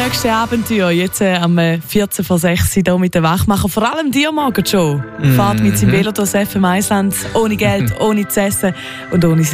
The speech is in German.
nächste Abenteuer. Jetzt am 14 vor 6 hier mit den Wachmacher. Vor allem dir morgen schon. Fahrt mit seinem Velo durchs FM-Eisland. Ohne Geld, ohne zu essen und ohne